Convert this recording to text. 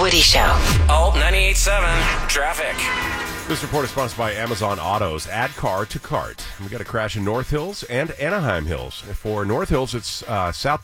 Woody Show. Oh, 98.7 traffic. This report is sponsored by Amazon Autos. Add car to cart. We got a crash in North Hills and Anaheim Hills. For North Hills, it's south